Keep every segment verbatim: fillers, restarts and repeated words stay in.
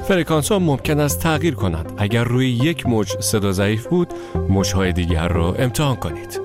فرکانس ها ممکن است تغییر کنند. اگر روی یک موج صدا ضعیف بود، موج‌های دیگر را امتحان کنید.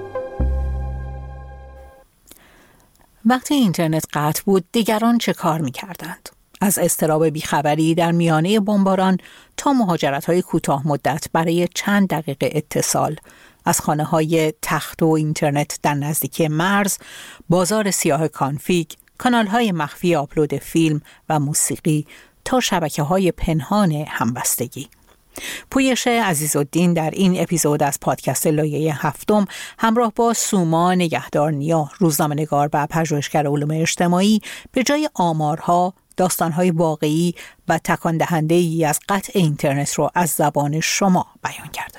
وقتی اینترنت قطع بود، دیگران چه کار می‌کردند؟ از اضطراب بیخبری در میانه بمباران تا مهاجرت‌های کوتاه مدت برای چند دقیقه اتصال، از خانه‌های تخت و اینترنت در نزدیکی مرز، بازار سیاه کانفیگ، کانال‌های مخفی آپلود فیلم و موسیقی تا شبکه‌های پنهان همبستگی. پویش عزیزالدین در این اپیزود از پادکست لایه هفتم همراه با سوما نگهدارنیا، روزنامه‌نگار و پژوهشگر علوم اجتماعی، به جای آمارها، داستان‌های واقعی و تکان دهنده‌ای از قطع اینترنت رو از زبان شما بیان کرده.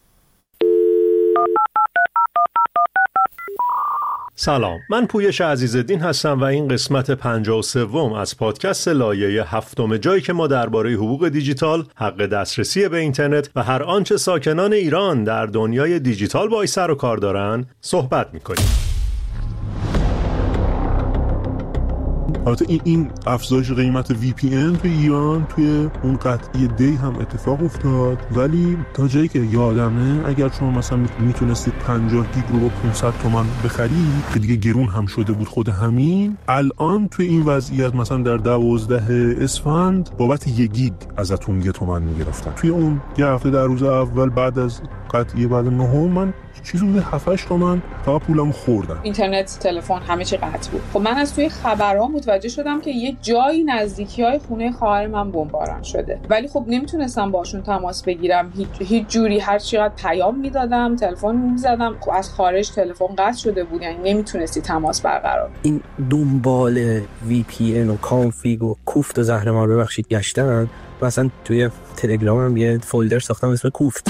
سلام، من پویش عزیزالدین هستم و این قسمت پنجاه و سوم از پادکست لایه هفتم، جایی که ما درباره حقوق دیجیتال، حق دسترسی به اینترنت و هر آنچه ساکنان ایران در دنیای دیجیتال باهاش سر و کار دارن صحبت می‌کنیم. البته این این افزایش قیمت وی پی ان توی ایران توی اون قطعی دی هم اتفاق افتاد، ولی تا جایی که یادمه اگر شما مثلا میتونستید پنجاه گیگ رو با پانصد تومان بخرید که دیگه گرون هم شده بود خود همین، الان توی این وضعیت مثلا در دوازده اسفند بابت یک گیگ ازتون یه تومن میگرفتن. توی اون یه هفته در روز اول بعد از قطعی بعد نهم من چیزی بوده هفت هشت تومن تا پولم خوردم. اینترنت، تلفن، همه چی قطع بود. خب من از توی خبرها متوجه شدم که یه جایی نزدیکی‌های خونه خواهر من بمباران شده، ولی خب نمیتونستم باشون تماس بگیرم. هیچ هیچ جوری هر چقدر پیام میدادم، تلفن میزدم، خب از خارج تلفن قطع شده بود، یعنی نمیتونستی تماس برقرار. این دنبال وی پی ان و کانفیگ و کوفت و زهرمار ببخشید گشتن. مثلا توی تلگرامم یه فولدر ساختم اسم کوفت.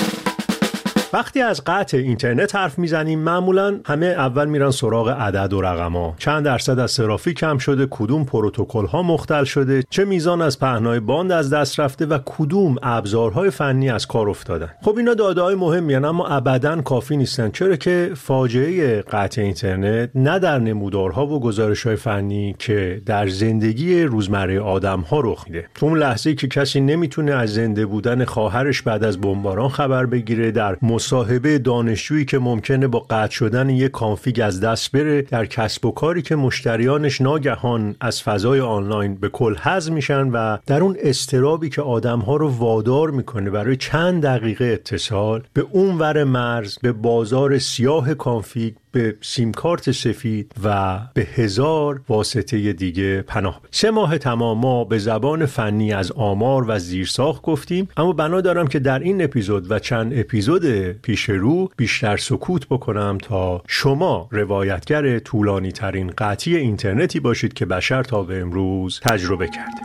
وقتی از قطع اینترنت حرف میزنیم معمولا همه اول میرن سراغ عدد و رقم‌ها. چند درصد از ترافیک کم شده، کدوم پروتکل‌ها مختل شده، چه میزان از پهنای باند از دست رفته و کدوم ابزارهای فنی از کار افتادن. خب اینا داده‌های مهمی هستند اما ابداً کافی نیستن، چرا که فاجعه قطع اینترنت نه در نمودارها و گزارش‌های فنی که در زندگی روزمره آدم‌ها رخ میده. تو اون لحظه‌ای که کسی نمیتونه از زنده بودن خواهرش بعد از بمباران خبر بگیره، در مصاحبه دانشجویی که ممکنه با قطع شدن یک کانفیگ از دست بره، در کسب و کاری که مشتریانش ناگهان از فضای آنلاین به کل حذف میشن و در اون اضطرابی که آدم‌ها رو وادار میکنه برای چند دقیقه اتصال به اون ور مرز، به بازار سیاه کانفیگ، به سیم کارت سفید و به هزار واسطه دیگه پناه بده. سه ماه تمام ما به زبان فنی از آمار و زیرساخت گفتیم، اما بنا دارم که در این اپیزود و چند اپیزود پیش رو بیشتر سکوت بکنم تا شما روایتگر طولانی ترین قطعی اینترنتی باشید که بشر تا به امروز تجربه کرده.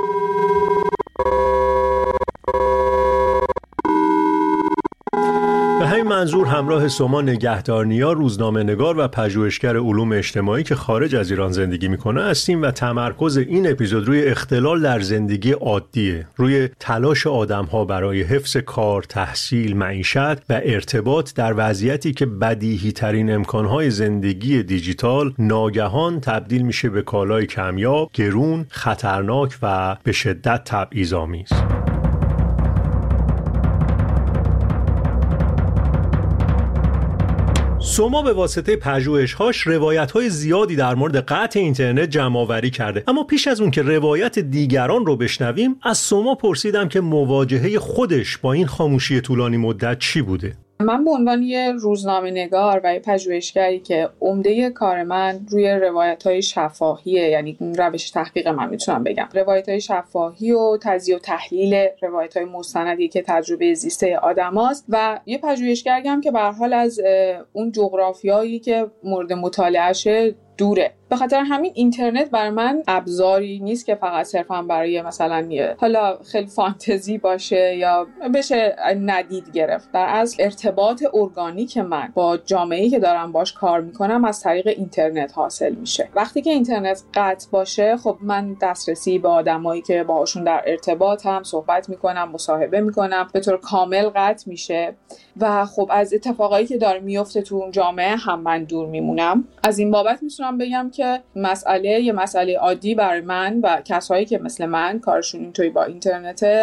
به همین منظور همراه سوما نگهدارنیا، روزنامه‌نگار و پژوهشگر علوم اجتماعی که خارج از ایران زندگی میکنه هستیم و تمرکز این اپیزود روی اختلال در زندگی عادیه، روی تلاش آدم‌ها برای حفظ کار، تحصیل، معیشت و ارتباط در وضعیتی که بدیهی ترین امکانهای زندگی دیجیتال ناگهان تبدیل میشه به کالای کمیاب، گرون، خطرناک و به شدت تبعیض‌آمیز. سوما به واسطه پژوهش‌هاش روایت‌های زیادی در مورد قطع اینترنت جمع‌آوری کرده، اما پیش از اون که روایت دیگران رو بشنویم، از سوما پرسیدم که مواجهه خودش با این خاموشی طولانی مدت چی بوده. من به عنوان یه روزنامه‌نگار و یه پژوهشگری که عمده کار من روی روایت‌های شفاهیه، یعنی روش تحقیق من میتونم بگم روایت‌های شفاهی و تجزیه و تحلیل روایت‌های مستندی که تجربه زیسته آدماست و یه پژوهشگری هم که به هر حال از اون جغرافیایی که مورد مطالعه‌شه دوره. به خاطر همین اینترنت برای من ابزاری نیست که فقط صرفا برای مثلا حالا خیلی فانتزی باشه یا بشه ندید گرفت. در اصل ارتباط ارگانیک من با جامعه‌ای که دارم باش کار میکنم از طریق اینترنت حاصل میشه. وقتی که اینترنت قطع باشه، خب من دسترسی به آدمایی که باهاشون در ارتباطم، صحبت میکنم، مصاحبه میکنم، به طور کامل قطع میشه و خب از اتفاقایی که داره میفته تو اون جامعه هم من دور میمونم. از این بابت میتونم بگم که مسئله یه مسئله عادی برای من و کسایی که مثل من کارشون اینطوری با اینترنته